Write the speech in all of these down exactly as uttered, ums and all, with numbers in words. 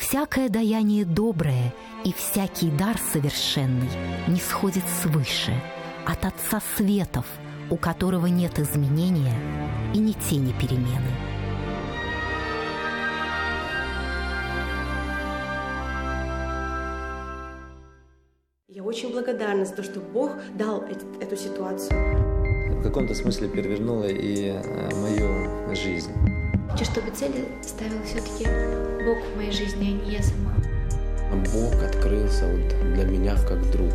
Всякое даяние доброе и всякий дар совершенный не сходит свыше, от Отца Светов, у которого нет изменения и ни тени перемены. Я очень благодарна за то, что Бог дал эту ситуацию. В каком-то смысле перевернула и мою жизнь. Хочу, чтобы цели ставил все-таки Бог в моей жизни, а не я сама. Бог открылся вот для меня как друг.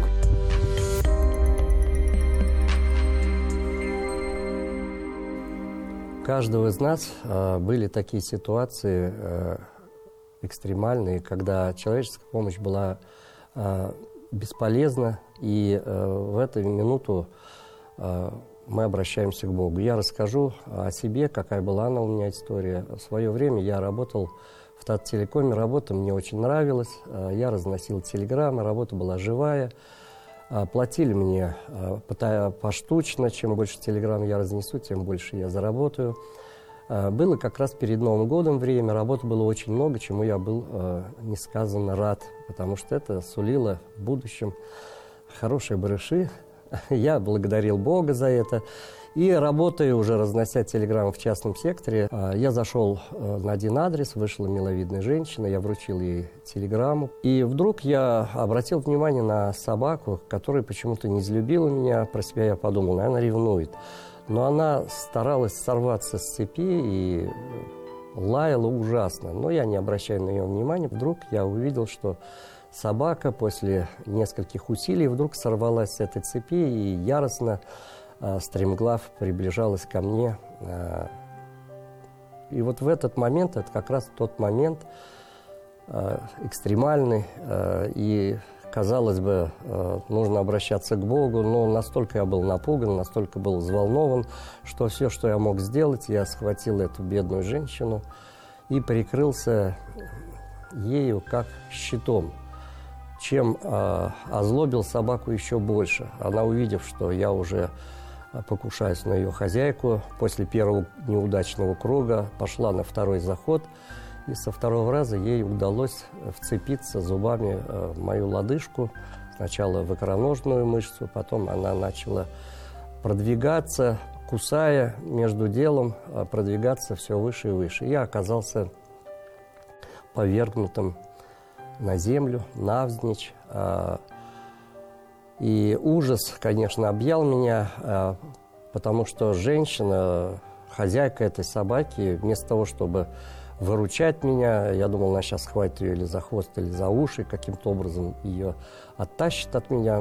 У каждого из нас э, были такие ситуации э, экстремальные, когда человеческая помощь была э, бесполезна, и э, в эту минуту э, мы обращаемся к Богу. Я расскажу о себе, какая была она у меня история. В свое время я работал в Татteлекоме, работа мне очень нравилась, э, я разносил телеграммы, работа была живая. Платили мне поштучно, чем больше телеграмм я разнесу, тем больше я заработаю. Было как раз перед Новым годом время, работы было очень много, чему я был несказанно рад, потому что это сулило в будущем хорошие барыши. Я благодарил Бога за это. И работая уже, разнося телеграммы в частном секторе, я зашел на один адрес, вышла миловидная женщина, я вручил ей телеграмму. И вдруг я обратил внимание на собаку, которая почему-то не взлюбила меня. Про себя я подумал, наверное, ревнует. Но она старалась сорваться с цепи и лаяла ужасно. Но я не обращая на ее внимания, вдруг я увидел, что собака после нескольких усилий вдруг сорвалась с этой цепи и яростно, стремглав приближалась ко мне. И вот в этот момент, это как раз тот момент экстремальный, и, казалось бы, нужно обращаться к Богу, но настолько я был напуган, настолько был взволнован, что все, что я мог сделать, я схватил эту бедную женщину и прикрылся ею как щитом, чем озлобил собаку еще больше. Она, увидев, что я уже покушаясь на ее хозяйку, после первого неудачного круга пошла на второй заход, и со второго раза ей удалось вцепиться зубами в мою лодыжку, сначала в икроножную мышцу, потом она начала продвигаться, кусая между делом, продвигаться все выше и выше. Я оказался повергнутым на землю, навзничь. И ужас, конечно, объял меня, потому что женщина, хозяйка этой собаки, вместо того, чтобы выручать меня, я думал, она сейчас схватит ее или за хвост, или за уши, каким-то образом ее оттащит от меня.